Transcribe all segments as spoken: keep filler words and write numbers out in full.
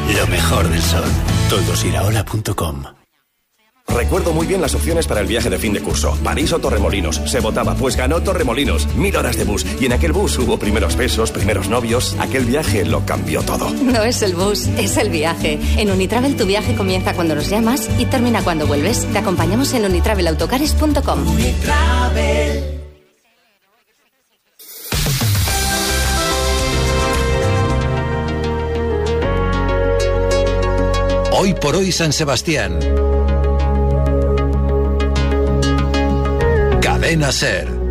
Lo mejor del sol. Toldosiraola punto com. Recuerdo muy bien las opciones para el viaje de fin de curso. París o Torremolinos. Se votaba, pues ganó Torremolinos. Mil horas de bus. Y en aquel bus hubo primeros besos, primeros novios. Aquel viaje lo cambió todo. No es el bus, es el viaje. En Unitravel tu viaje comienza cuando nos llamas y termina cuando vuelves. Te acompañamos en unitravel autocares punto com. Unitravel. Hoy por hoy San Sebastián. Cadena SER.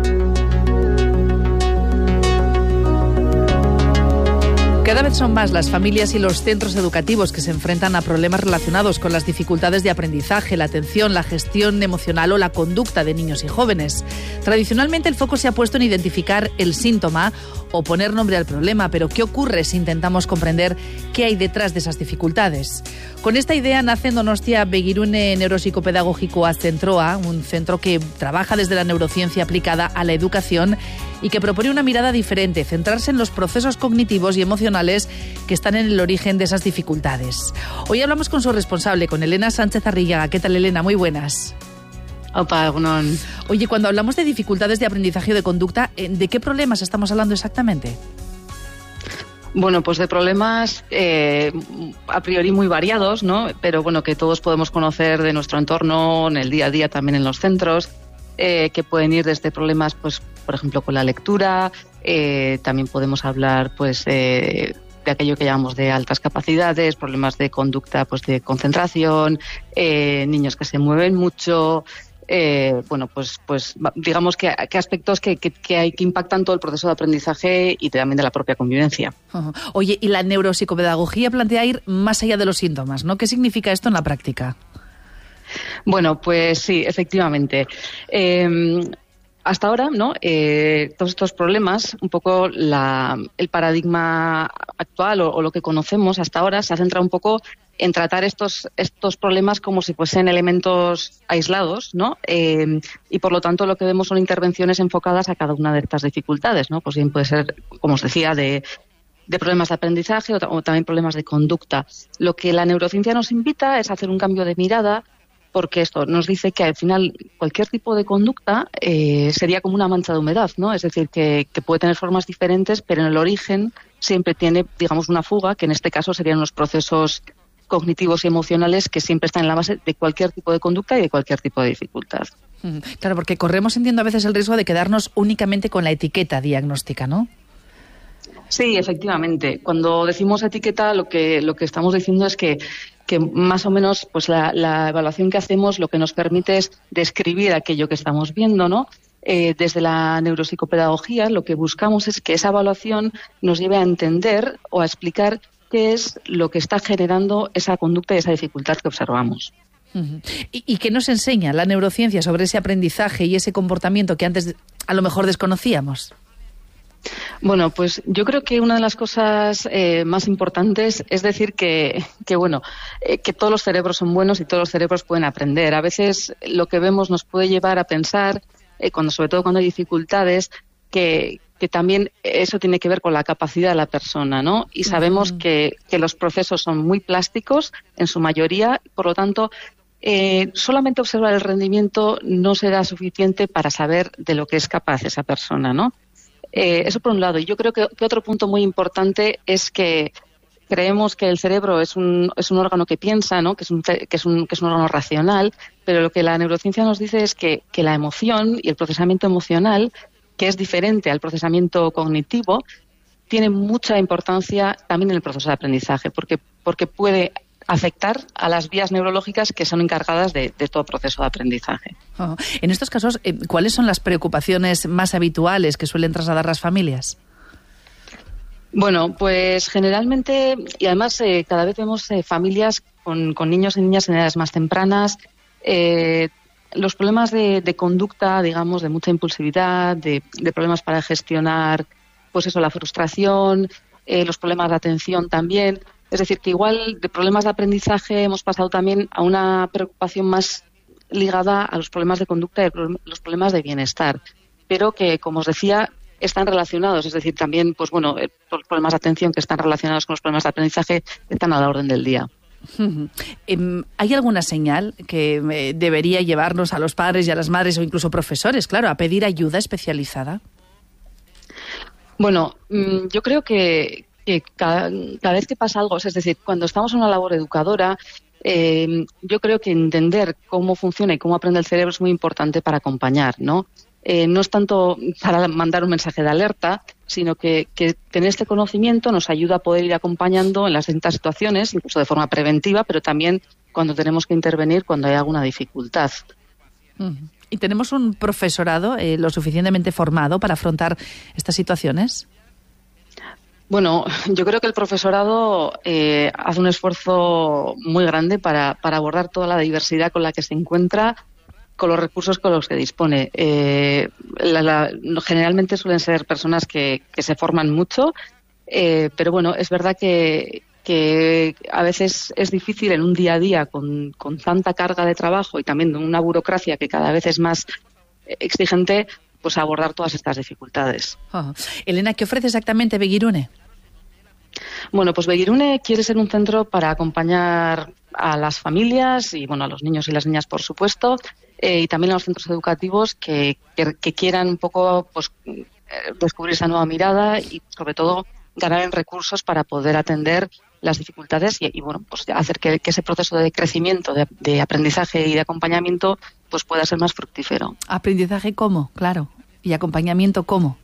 Cada vez son más las familias y los centros educativos que se enfrentan a problemas relacionados con las dificultades de aprendizaje, la atención, la gestión emocional o la conducta de niños y jóvenes. Tradicionalmente el foco se ha puesto en identificar el síntoma o poner nombre al problema, pero ¿qué ocurre si intentamos comprender qué hay detrás de esas dificultades? Con esta idea nace en Donostia Begirune Neuropsicopedagógico Zentroa, un centro que trabaja desde la neurociencia aplicada a la educación y que propone una mirada diferente, centrarse en los procesos cognitivos y emocionales que están en el origen de esas dificultades. Hoy hablamos con su responsable, con Elena Sánchez Arrillaga. ¿Qué tal, Elena? Muy buenas. Opa, Gunón. Oye, cuando hablamos de dificultades de aprendizaje o de conducta, ¿de qué problemas estamos hablando exactamente? Bueno, pues de problemas eh, a priori muy variados, ¿no? Pero bueno, que todos podemos conocer de nuestro entorno, en el día a día, también en los centros, eh, que pueden ir desde problemas, pues, por ejemplo, con la lectura. Eh, también podemos hablar, pues, eh, de aquello que llamamos de altas capacidades, problemas de conducta, pues, de concentración, eh, niños que se mueven mucho. Eh, bueno, pues, pues digamos que, que aspectos que, que, que, hay, que impactan todo el proceso de aprendizaje y también de la propia convivencia. Uh-huh. Oye, y la neuropsicopedagogía plantea ir más allá de los síntomas, ¿no? ¿Qué significa esto en la práctica? Bueno, pues sí, efectivamente. Eh, hasta ahora, ¿no? Eh, todos estos problemas, un poco la, el paradigma actual o, o lo que conocemos hasta ahora se ha centrado un poco en tratar estos estos problemas como si fuesen elementos aislados, ¿no? Eh, y por lo tanto lo que vemos son intervenciones enfocadas a cada una de estas dificultades, ¿no? Pues bien puede ser, como os decía, de, de problemas de aprendizaje o, o también problemas de conducta. Lo que la neurociencia nos invita es hacer un cambio de mirada, porque esto nos dice que al final cualquier tipo de conducta eh, sería como una mancha de humedad, ¿no? Es decir, que, que puede tener formas diferentes, pero en el origen siempre tiene, digamos, una fuga, que en este caso serían los procesos cognitivos y emocionales que siempre están en la base de cualquier tipo de conducta y de cualquier tipo de dificultad. Claro, porque corremos, entiendo, a veces el riesgo de quedarnos únicamente con la etiqueta diagnóstica, ¿no? Sí, efectivamente. Cuando decimos etiqueta, lo que lo que estamos diciendo es que que más o menos pues la, la evaluación que hacemos lo que nos permite es describir aquello que estamos viendo, ¿no? Eh, desde la neuropsicopedagogía lo que buscamos es que esa evaluación nos lleve a entender o a explicar qué es lo que está generando esa conducta y esa dificultad que observamos. Uh-huh. ¿Y, ¿Y qué nos enseña la neurociencia sobre ese aprendizaje y ese comportamiento que antes a lo mejor desconocíamos? Bueno, pues yo creo que una de las cosas eh, más importantes es decir que, que bueno, eh, que todos los cerebros son buenos y todos los cerebros pueden aprender. A veces lo que vemos nos puede llevar a pensar, eh, cuando sobre todo cuando hay dificultades, que que también eso tiene que ver con la capacidad de la persona, ¿no? Y sabemos uh-huh. que, que los procesos son muy plásticos en su mayoría, por lo tanto, eh, solamente observar el rendimiento no será suficiente para saber de lo que es capaz esa persona, ¿no? Eh, eso por un lado. Y yo creo que, que otro punto muy importante es que creemos que el cerebro es un, es un órgano que piensa, ¿no? Que es un, que es un, que es un órgano racional, pero lo que la neurociencia nos dice es que, que la emoción y el procesamiento emocional, que es diferente al procesamiento cognitivo, tiene mucha importancia también en el proceso de aprendizaje, porque, porque puede afectar a las vías neurológicas que son encargadas de, de todo proceso de aprendizaje. Oh. En estos casos, ¿cuáles son las preocupaciones más habituales que suelen trasladar las familias? Bueno, pues generalmente, y además eh, cada vez vemos eh, familias con, con niños y niñas en edades más tempranas, eh, los problemas de, de conducta, digamos, de mucha impulsividad, de, de problemas para gestionar, pues eso, la frustración, eh, los problemas de atención también. Es decir, que igual de problemas de aprendizaje hemos pasado también a una preocupación más ligada a los problemas de conducta y los problemas de bienestar. Pero que, como os decía, están relacionados, es decir, también, pues bueno, los problemas de atención que están relacionados con los problemas de aprendizaje están a la orden del día. Uh-huh. ¿Hay alguna señal que eh, debería llevarnos a los padres y a las madres o incluso profesores, claro, a pedir ayuda especializada? Bueno, yo creo que, que cada, cada vez que pasa algo, es decir, cuando estamos en una labor educadora, eh, yo creo que entender cómo funciona y cómo aprende el cerebro es muy importante para acompañar, ¿no? Eh, no es tanto para mandar un mensaje de alerta, sino que, que tener este conocimiento nos ayuda a poder ir acompañando en las distintas situaciones, incluso de forma preventiva, pero también cuando tenemos que intervenir cuando hay alguna dificultad. Uh-huh. ¿Y tenemos un profesorado eh, lo suficientemente formado para afrontar estas situaciones? Bueno, yo creo que el profesorado eh, hace un esfuerzo muy grande para, para abordar toda la diversidad con la que se encuentra, con los recursos con los que dispone. Eh, la, la, generalmente suelen ser personas que, que se forman mucho, eh, pero bueno, es verdad que, que a veces es difícil en un día a día con, con tanta carga de trabajo y también de una burocracia que cada vez es más exigente, pues abordar todas estas dificultades. Oh. Elena, ¿qué ofrece exactamente Begirune? Bueno, pues Begirune quiere ser un centro para acompañar a las familias y bueno, a los niños y las niñas, por supuesto, eh, y también a los centros educativos que, que, que quieran un poco pues descubrir esa nueva mirada y sobre todo ganar en recursos para poder atender las dificultades y, y bueno, pues hacer que, que ese proceso de crecimiento, de, de aprendizaje y de acompañamiento pues pueda ser más fructífero. ¿Aprendizaje cómo? Claro. ¿Y acompañamiento cómo?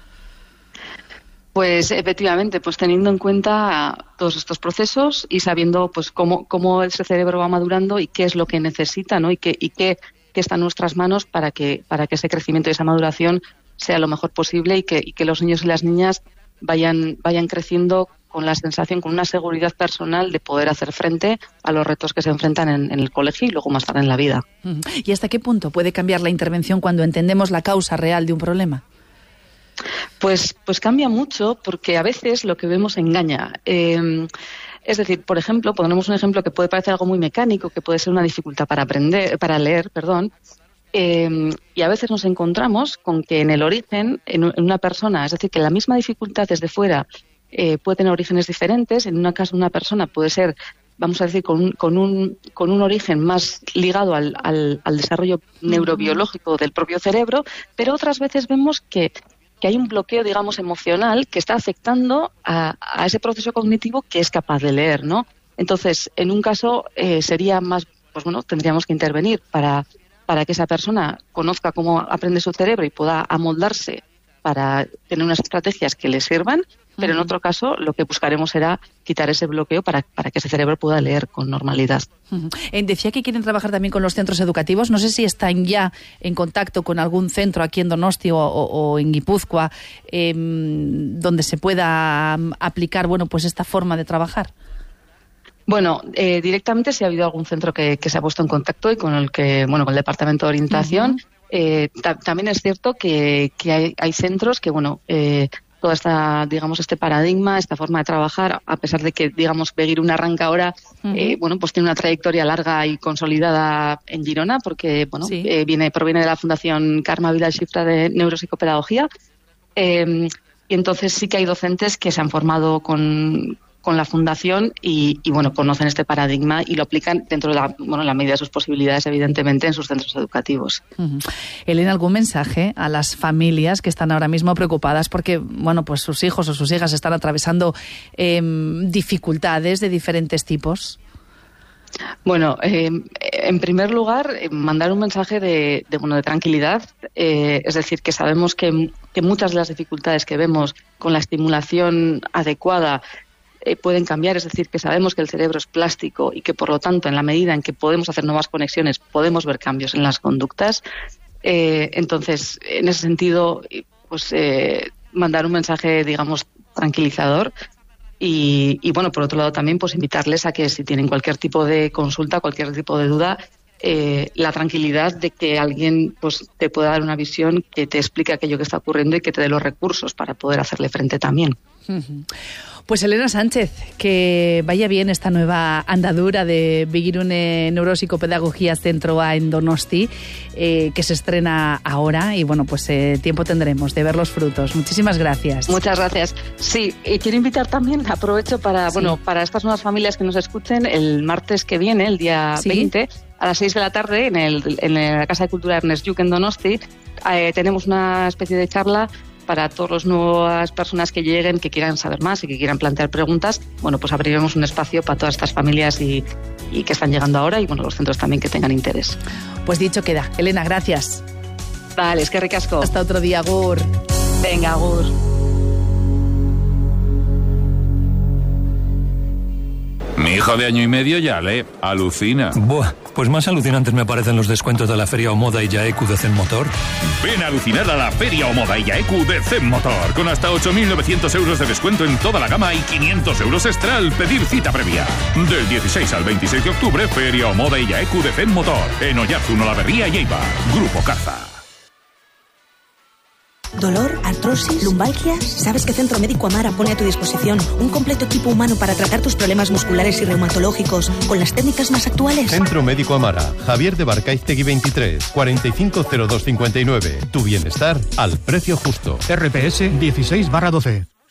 Pues efectivamente, pues teniendo en cuenta todos estos procesos y sabiendo pues cómo, cómo ese cerebro va madurando y qué es lo que necesita, ¿no? Y qué, y qué, qué está en nuestras manos para que, para que ese crecimiento y esa maduración sea lo mejor posible y que, y que los niños y las niñas vayan, vayan creciendo con la sensación, con una seguridad personal de poder hacer frente a los retos que se enfrentan en, en el colegio y luego más tarde en la vida. ¿Y hasta qué punto puede cambiar la intervención cuando entendemos la causa real de un problema? Pues, pues cambia mucho porque a veces lo que vemos engaña. Eh, es decir, por ejemplo, ponemos un ejemplo que puede parecer algo muy mecánico, que puede ser una dificultad para aprender, para leer, perdón. Eh, y a veces nos encontramos con que en el origen, en, en una persona, es decir, que la misma dificultad desde fuera eh, puede tener orígenes diferentes. En una caso, una persona puede ser, vamos a decir, con un, con un, con un origen más ligado al, al, al desarrollo neurobiológico del propio cerebro, pero otras veces vemos que que hay un bloqueo, digamos, emocional que está afectando a, a ese proceso cognitivo que es capaz de leer, ¿no? Entonces, en un caso eh, sería más, pues bueno, tendríamos que intervenir para, para que esa persona conozca cómo aprende su cerebro y pueda amoldarse para tener unas estrategias que le sirvan, pero en otro caso lo que buscaremos será quitar ese bloqueo para, para que ese cerebro pueda leer con normalidad. Uh-huh. Eh, decía que quieren trabajar también con los centros educativos. No sé si están ya en contacto con algún centro aquí en Donosti o, o, o en Guipúzcoa eh, donde se pueda um, aplicar bueno, pues esta forma de trabajar. Bueno, eh, directamente sí ha habido algún centro que, que se ha puesto en contacto y con el que, bueno, con el Departamento de Orientación. Uh-huh. Eh, ta- también es cierto que, que hay, hay centros que, bueno, eh, toda esta, digamos, este paradigma, esta forma de trabajar, a pesar de que, digamos, Begirune arranca ahora, uh-huh. eh, bueno, pues tiene una trayectoria larga y consolidada en Girona, porque, bueno, sí. eh, viene, proviene de la Fundación Carme Vidal Xifra de Neuropsicopedagogía, eh, y entonces sí que hay docentes que se han formado con, con la Fundación y, y, bueno, conocen este paradigma y lo aplican dentro de la, bueno, la medida de sus posibilidades, evidentemente, en sus centros educativos. Uh-huh. Elena, ¿algún mensaje a las familias que están ahora mismo preocupadas porque, bueno, pues sus hijos o sus hijas están atravesando eh, dificultades de diferentes tipos? Bueno, eh, en primer lugar, mandar un mensaje de, de, bueno, de tranquilidad, eh, es decir, que sabemos que, que muchas de las dificultades que vemos con la estimulación adecuada Eh, pueden cambiar, es decir, que sabemos que el cerebro es plástico y que, por lo tanto, en la medida en que podemos hacer nuevas conexiones, podemos ver cambios en las conductas. Eh, entonces, en ese sentido, pues eh, mandar un mensaje, digamos, tranquilizador y, y, bueno, por otro lado también, pues invitarles a que si tienen cualquier tipo de consulta, cualquier tipo de duda, eh, la tranquilidad de que alguien pues te pueda dar una visión que te explique aquello que está ocurriendo y que te dé los recursos para poder hacerle frente también. Uh-huh. Pues Elena Sánchez, que vaya bien esta nueva andadura de Begirune Neuropsicopedagogía Centro A en Donosti, eh, que se estrena ahora y bueno, pues eh, tiempo tendremos de ver los frutos. Muchísimas gracias. Muchas gracias. Sí, y quiero invitar también, aprovecho para, sí. bueno, para estas nuevas familias que nos escuchen, el martes que viene, el día ¿Sí? veinte, a las seis de la tarde, en, el, en la Casa de Cultura Ernest Lluch en Donosti, eh, tenemos una especie de charla para todas las nuevas personas que lleguen, que quieran saber más y que quieran plantear preguntas. Bueno, pues abriremos un espacio para todas estas familias y, y que están llegando ahora y bueno, los centros también que tengan interés. Pues dicho queda. Elena, gracias. Vale, es que ricasco. Hasta otro día, agur. Venga, agur. Mi hijo de año y medio ya lee, alucina. Buah, pues más alucinantes me parecen los descuentos de la Feria Omoda y Yaeku de Zen Motor. Ven a alucinar a la Feria Omoda y Yaeku de Zen Motor, con hasta ocho mil novecientos euros de descuento en toda la gama y quinientos euros extra al pedir cita previa. Del dieciséis al veintiséis de octubre, Feria Omoda y Yaeku de Zen Motor, en Oyarzun, Olavarría y Eibar. Grupo Carza. ¿Dolor? ¿Artrosis? ¿Lumbalgias? ¿Sabes que Centro Médico Amara pone a tu disposición un completo equipo humano para tratar tus problemas musculares y reumatológicos con las técnicas más actuales? Centro Médico Amara, Javier de Barcaiztegui veintitrés, cuarenta y cinco cero dos cincuenta y nueve. Tu bienestar al precio justo. R P S dieciséis barra doce.